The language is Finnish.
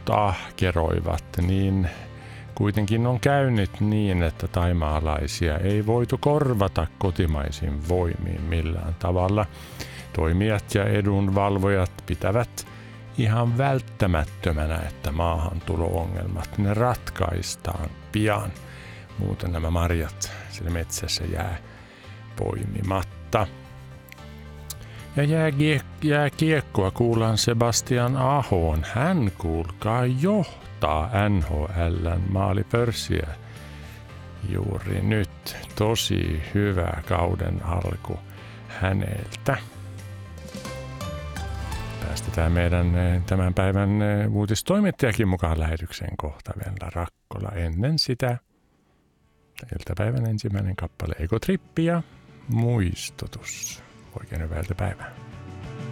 ahkeroivat, niin kuitenkin on käynyt niin, että thaimaalaisia ei voitu korvata kotimaisin voimiin millään tavalla. Toimijat ja edunvalvojat pitävät ihan välttämättömänä, että maahantulo-ongelmat ne ratkaistaan pian. Muuten nämä marjat siellä metsässä jää poimimatta. Ja jääkiekkoa kuullaan Sebastian Ahoon. Hän kuulkaa johtaa NHL:n maalipörssiä juuri nyt. Tosi hyvä kauden alku häneltä. Päästetään meidän tämän päivän uutistoimittajakin mukaan lähetykseen kohta Venla Rakkola. Ennen sitä iltapäivän ensimmäinen kappale Egotrippi ja muistutus. Oikein hyvää iltapäivää.